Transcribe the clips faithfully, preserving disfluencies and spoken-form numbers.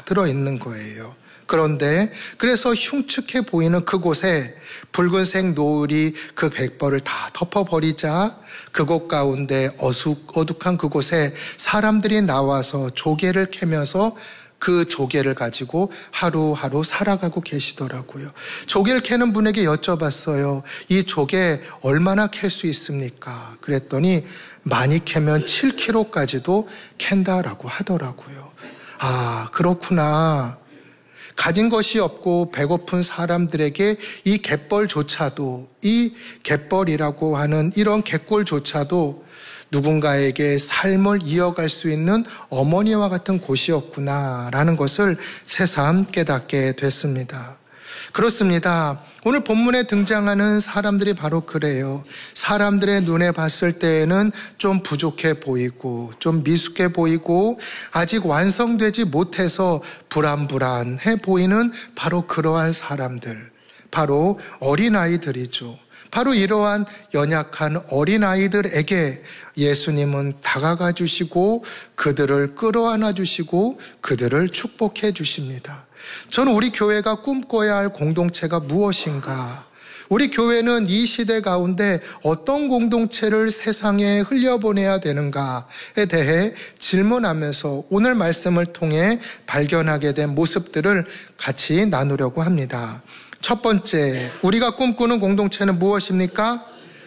들어있는 거예요. 그런데 그래서 흉측해 보이는 그곳에 붉은색 노을이 그 갯벌을 다 덮어버리자 그곳 가운데 어둑, 어둑한 그곳에 사람들이 나와서 조개를 캐면서 그 조개를 가지고 하루하루 살아가고 계시더라고요. 조개를 캐는 분에게 여쭤봤어요. 이 조개 얼마나 캘 수 있습니까? 그랬더니 많이 캐면 칠 킬로그램까지도 캔다라고 하더라고요. 아, 그렇구나. 가진 것이 없고 배고픈 사람들에게 이 갯벌조차도, 이 갯벌이라고 하는 이런 갯골조차도 누군가에게 삶을 이어갈 수 있는 어머니와 같은 곳이었구나라는 것을 새삼 깨닫게 됐습니다. 그렇습니다. 오늘 본문에 등장하는 사람들이 바로 그래요. 사람들의 눈에 봤을 때에는 좀 부족해 보이고 좀 미숙해 보이고 아직 완성되지 못해서 불안불안해 보이는 바로 그러한 사람들, 바로 어린아이들이죠. 바로 이러한 연약한 어린아이들에게 예수님은 다가가 주시고 그들을 끌어안아 주시고 그들을 축복해 주십니다. 저는 우리 교회가 꿈꿔야 할 공동체가 무엇인가? 우리 교회는 이 시대 가운데 어떤 공동체를 세상에 흘려보내야 되는가에 대해 질문하면서 오늘 말씀을 통해 발견하게 된 모습들을 같이 나누려고 합니다. 첫 번째, 우리가 꿈꾸는 공동체는 무엇입니까?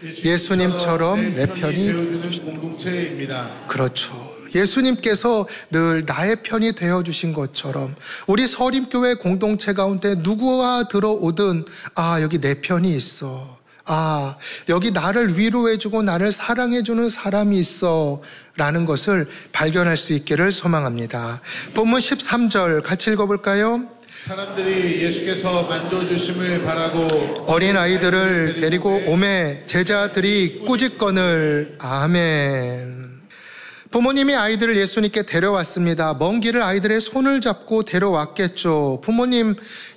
예수님처럼 내 편이 되어주는 공동체입니다. 그렇죠. 예수님께서 늘 나의 편이 되어주신 것처럼 우리 서림교회 공동체 가운데 누구가 들어오든 아, 여기 내 편이 있어. 아, 여기 나를 위로해주고 나를 사랑해주는 사람이 있어 라는 것을 발견할 수 있기를 소망합니다. 본문 십삼 절 같이 읽어볼까요? 사람들이 예수께서 만져주심을 바라고 어린아이들을 데리고 오매 제자들이 꾸짖거늘. 아멘. 부모님이 아이들을 예수님께 데려왔습니다. 먼 길을 아이들의 손을 잡고 데려왔겠죠. 부모님,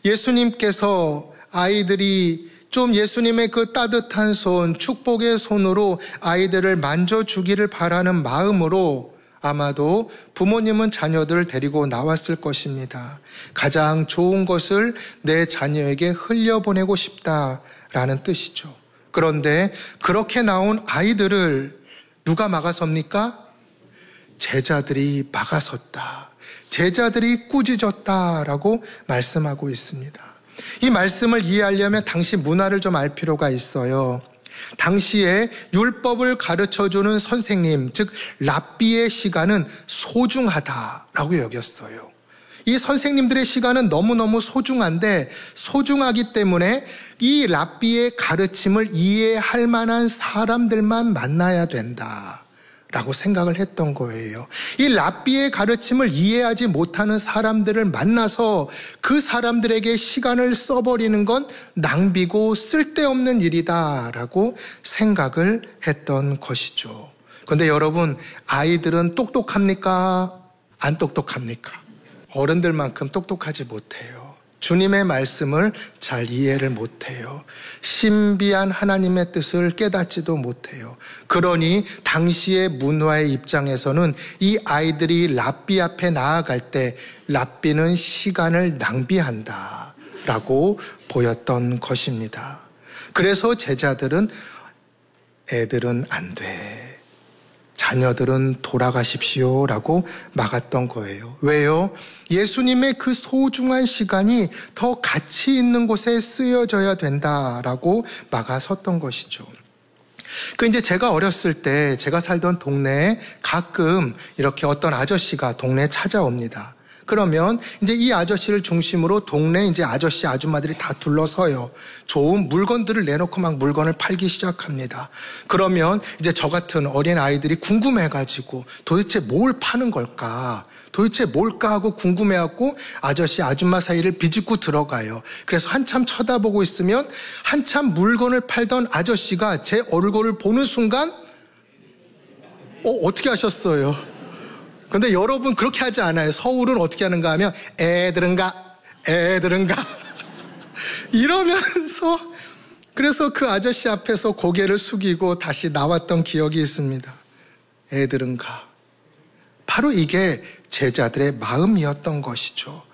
예수님께서 아이들이 좀 예수님의 그 따뜻한 손, 축복의 손으로 아이들을 만져주기를 바라는 마음으로 아마도 부모님은 자녀들을 데리고 나왔을 것입니다. 가장 좋은 것을 내 자녀에게 흘려보내고 싶다라는 뜻이죠. 그런데 그렇게 나온 아이들을 누가 막아섭니까? 제자들이 막아섰다. 제자들이 꾸짖었다라고 말씀하고 있습니다. 이 말씀을 이해하려면 당시 문화를 좀 알 필요가 있어요. 당시에 율법을 가르쳐주는 선생님, 즉 랍비의 시간은 소중하다라고 여겼어요. 이 선생님들의 시간은 너무너무 소중한데 소중하기 때문에 이 랍비의 가르침을 이해할 만한 사람들만 만나야 된다 라고 생각을 했던 거예요. 이 랍비의 가르침을 이해하지 못하는 사람들을 만나서 그 사람들에게 시간을 써버리는 건 낭비고 쓸데없는 일이다라고 생각을 했던 것이죠. 그런데 여러분, 아이들은 똑똑합니까? 안 똑똑합니까? 어른들만큼 똑똑하지 못해요. 주님의 말씀을 잘 이해를 못해요. 신비한 하나님의 뜻을 깨닫지도 못해요. 그러니 당시의 문화의 입장에서는 이 아이들이 랍비 앞에 나아갈 때 랍비는 시간을 낭비한다 라고 보였던 것입니다. 그래서 제자들은 애들은 안 돼. 자녀들은 돌아가십시오 라고 막았던 거예요. 왜요? 예수님의 그 소중한 시간이 더 가치 있는 곳에 쓰여져야 된다라고 막아섰던 것이죠. 그 이제 제가 어렸을 때 제가 살던 동네에 가끔 이렇게 어떤 아저씨가 동네에 찾아옵니다. 그러면 이제 이 아저씨를 중심으로 동네 이제 아저씨 아줌마들이 다 둘러서요. 좋은 물건들을 내놓고 막 물건을 팔기 시작합니다. 그러면 이제 저 같은 어린 아이들이 궁금해가지고 도대체 뭘 파는 걸까? 도대체 뭘까 하고 궁금해갖고 아저씨 아줌마 사이를 비집고 들어가요. 그래서 한참 쳐다보고 있으면 한참 물건을 팔던 아저씨가 제 얼굴을 보는 순간 어, 어떻게 하셨어요? 근데 여러분 그렇게 하지 않아요. 서울은 어떻게 하는가 하면 애들은가 애들은가 이러면서 그래서 그 아저씨 앞에서 고개를 숙이고 다시 나왔던 기억이 있습니다. 애들은가. 바로 이게 제자들의 마음이었던 것이죠.